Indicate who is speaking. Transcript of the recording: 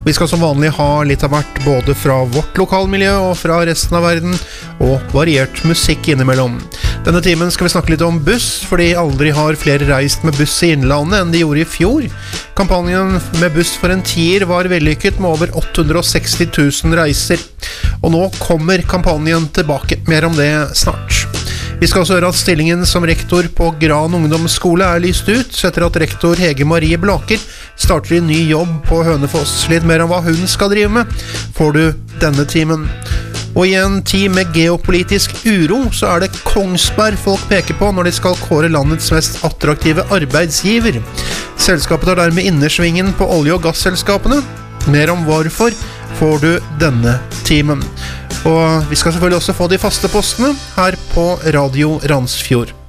Speaker 1: Vi skal som vanlig ha litt av hvert både fra vårt lokalmiljø og fra resten av verden, og variert musikk innimellom. Denne timen skal vi snakke litt om buss, fordi aldri har flere reist med buss i innlandet enn de gjorde i fjor. Kampanjen med buss for en tier var vellykket med over 860 000 reiser. Og nå kommer kampanjen tilbake, mer om det snart. Vi skal også høre at stillingen som rektor på Gran ungdomsskole er lyst ut, etter at rektor Hege Marie Blaker starter en ny jobb på Hønefoss. Litt mer om hva hun skal drive med, får du denne timen. Og i en tid med geopolitisk uro, så er det Kongsberg folk peker på når de skal kåre landets mest attraktive arbeidsgiver. Selskapet tar dermed innersvingen på olje- og gasselskapene. Mer om hvorfor får du denne timen. Og vi skal selvfølgelig også få de faste postene her på Radio Randsfjord.